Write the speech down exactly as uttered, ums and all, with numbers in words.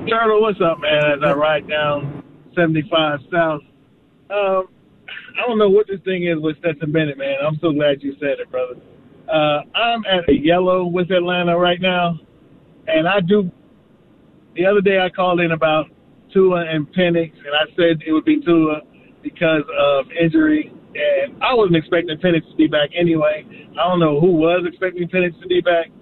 Turtle, what's up, man? As I ride down seventy-five South. Um, I don't know what this thing is with Stetson Bennett, man. I'm so glad you said it, brother. Uh, I'm at a yellow with Atlanta right now, and I do. The other day I called in about Tua and Penix, and I said it would be Tua because of injury, and I wasn't expecting Penix to be back anyway. I don't know who was expecting Penix to be back,